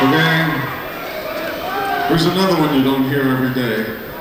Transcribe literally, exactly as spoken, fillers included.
Okay? Here's another one you don't hear every day.